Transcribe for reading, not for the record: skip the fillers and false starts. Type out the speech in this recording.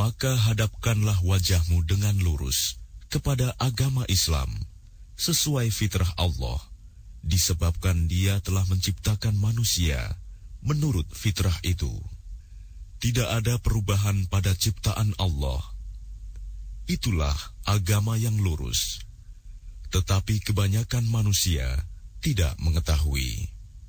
maka hadapkanlah wajahmu dengan lurus kepada agama Islam sesuai fitrah Allah, disebabkan Dia telah menciptakan manusia menurut fitrah itu. Tidak ada perubahan pada ciptaan Allah. Itulah agama yang lurus. Tetapi kebanyakan manusia tidak mengetahui.